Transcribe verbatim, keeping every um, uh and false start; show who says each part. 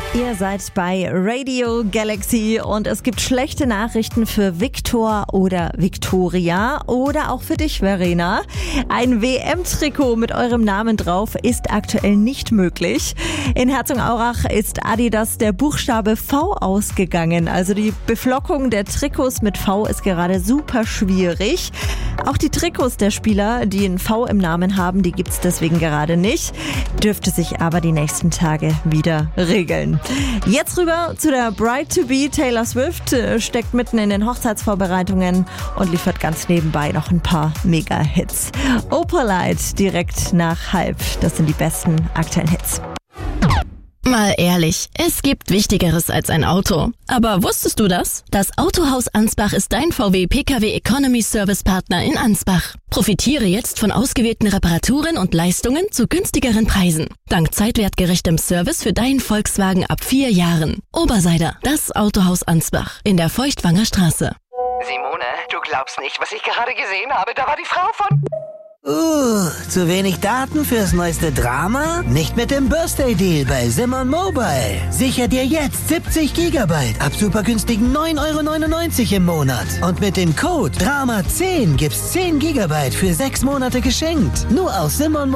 Speaker 1: Ihr seid bei Radio Galaxy und es gibt schlechte Nachrichten für Viktor oder Viktoria oder auch für dich, Verena. Ein W M-Trikot mit eurem Namen drauf ist aktuell nicht möglich. In Herzogenaurach ist Adidas der Buchstabe V ausgegangen. Also die Beflockung der Trikots mit V ist gerade super schwierig. Auch die Trikots der Spieler, die ein V im Namen haben, die gibt's deswegen gerade nicht. Dürfte sich aber die nächsten Tage wieder regeln. Jetzt rüber zu der Bride-to-be. Taylor Swift steckt mitten in den Hochzeitsvorbereitungen und liefert ganz nebenbei noch ein paar Mega-Hits. Opalite direkt nach halb. Das sind die besten aktuellen Hits.
Speaker 2: Mal ehrlich, es gibt Wichtigeres als ein Auto. Aber wusstest du das? Das Autohaus Ansbach ist dein V W P K W Economy Service Partner in Ansbach. Profitiere jetzt von ausgewählten Reparaturen und Leistungen zu günstigeren Preisen. Dank zeitwertgerechtem Service für deinen Volkswagen ab vier Jahren. Oberseider, das Autohaus Ansbach in der Feuchtwanger Straße.
Speaker 3: Simone, du glaubst nicht, was ich gerade gesehen habe. Da war die Frau von...
Speaker 4: Uh, zu wenig Daten fürs neueste Drama? Nicht mit dem Birthday Deal bei Simon Mobile. Sicher dir jetzt siebzig Gigabyte ab super günstigen neun Euro neunundneunzig im Monat. Und mit dem Code Drama zehn gibt's zehn Gigabyte für sechs Monate geschenkt. Nur aus Simon